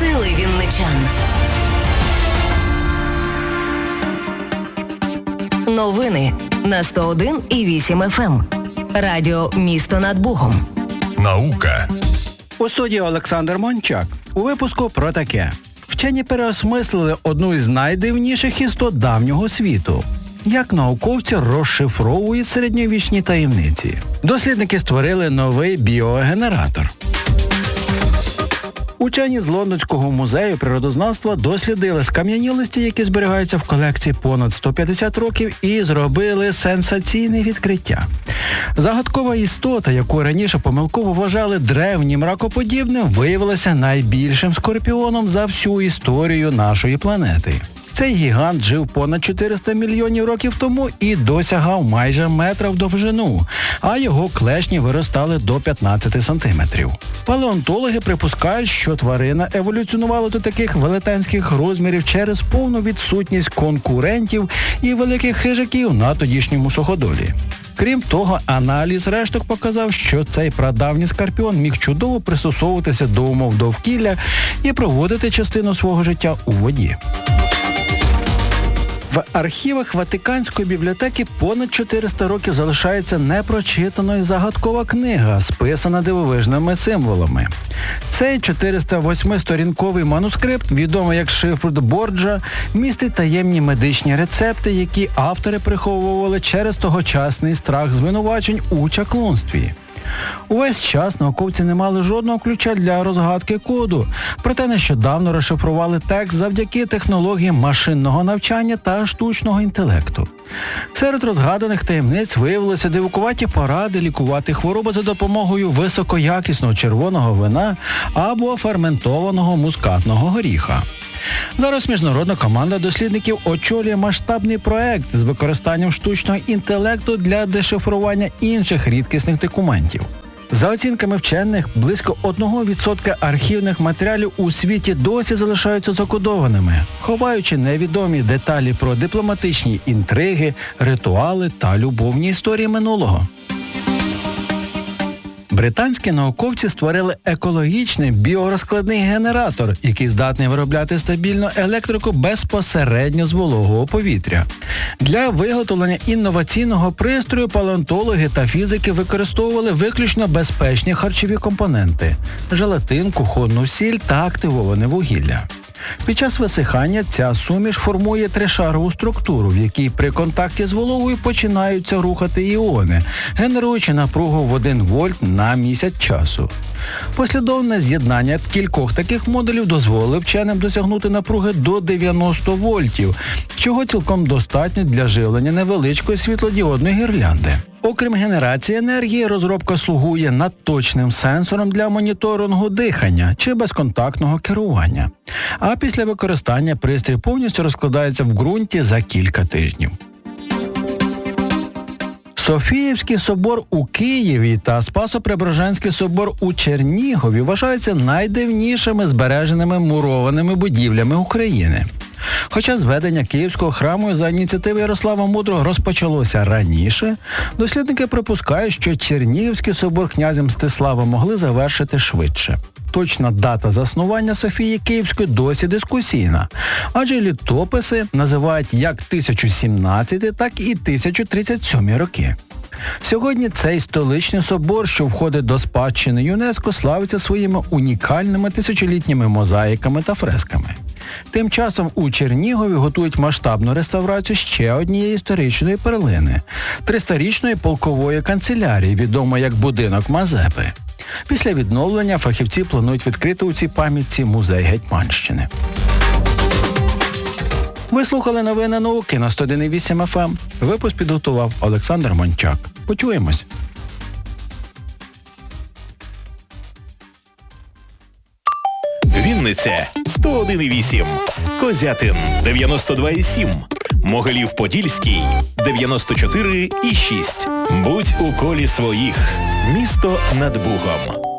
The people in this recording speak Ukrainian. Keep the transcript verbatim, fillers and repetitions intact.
сили вінничан. Новини на сто один і вісім еф ем. Радіо «Місто над Богом». Наука. У студії Олександр Мончак. У випуску про таке. Вчені переосмислили одну із найдивніших істот давнього світу. Як науковці розшифровують середньовічні таємниці. Дослідники створили новий біогенератор. Учені з Лондонського музею природознавства дослідили скам'янілості, які зберігаються в колекції понад сто п'ятдесят років, і зробили сенсаційне відкриття. Загадкова істота, яку раніше помилково вважали древнім ракоподібним, виявилася найбільшим скорпіоном за всю історію нашої планети. Цей гігант жив понад чотириста мільйонів років тому і досягав майже метра в довжину, а його клешні виростали до п'ятнадцять сантиметрів. Палеонтологи припускають, що тварина еволюціонувала до таких велетенських розмірів через повну відсутність конкурентів і великих хижаків на тодішньому суходолі. Крім того, аналіз решток показав, що цей прадавній скорпіон міг чудово пристосовуватися до умов довкілля і проводити частину свого життя у воді. В архівах Ватиканської бібліотеки понад чотириста років залишається непрочитаною загадкова книга, списана дивовижними символами. Цей чотириста восьмисторінковий манускрипт, відомий як шифр Борджа, містить таємні медичні рецепти, які автори приховували через тогочасний страх звинувачень у чаклунстві. Увесь час науковці не мали жодного ключа для розгадки коду, проте нещодавно розшифрували текст завдяки технологіям машинного навчання та штучного інтелекту. Серед розгаданих таємниць виявилися дивакуваті поради лікувати хвороби за допомогою високоякісного червоного вина або ферментованого мускатного горіха. Зараз міжнародна команда дослідників очолює масштабний проект з використанням штучного інтелекту для дешифрування інших рідкісних документів. За оцінками вчених, близько одного відсотка архівних матеріалів у світі досі залишаються закодованими, ховаючи невідомі деталі про дипломатичні інтриги, ритуали та любовні історії минулого. Британські науковці створили екологічний біорозкладний генератор, який здатний виробляти стабільну електрику безпосередньо з вологого повітря. Для виготовлення інноваційного пристрою палеонтологи та фізики використовували виключно безпечні харчові компоненти – желатин, кухонну сіль та активоване вугілля. Під час висихання ця суміш формує тришарову структуру, в якій при контакті з вологою починаються рухати іони, генеруючи напругу в один вольт на місяць часу. Послідовне з'єднання кількох таких модулів дозволило вченим досягнути напруги до дев'яноста вольтів, чого цілком достатньо для живлення невеличкої світлодіодної гірлянди. Окрім генерації енергії, розробка слугує надточним сенсором для моніторингу дихання чи безконтактного керування. А після використання пристрій повністю розкладається в ґрунті за кілька тижнів. Софіївський собор у Києві та Спасо-Преображенський собор у Чернігові вважаються найдавнішими збереженими мурованими будівлями України. Хоча зведення Київського храму за ініціативи Ярослава Мудрого розпочалося раніше, дослідники припускають, що Чернігівський собор князя Мстислава могли завершити швидше. Точна дата заснування Софії Київської досі дискусійна, адже літописи називають як тисячу сімнадцятий, так і тисячу тридцять сьомий роки. Сьогодні цей столичний собор, що входить до спадщини ЮНЕСКО, славиться своїми унікальними тисячолітніми мозаїками та фресками. Тим часом у Чернігові готують масштабну реставрацію ще однієї історичної перлини – тристорічної полкової канцелярії, відомої як будинок Мазепи. Після відновлення фахівці планують відкрити у цій пам'ятці музей Гетьманщини. Ви слухали новини науки на сто один і вісім еф ем. Випуск підготував Олександр Мончак. Почуємось. Вінниця сто один і вісім, Козятин дев'яносто два і сім, Могилів-Подільський дев'яносто чотири і шість. Будь у колі своїх. Місто над Бугом.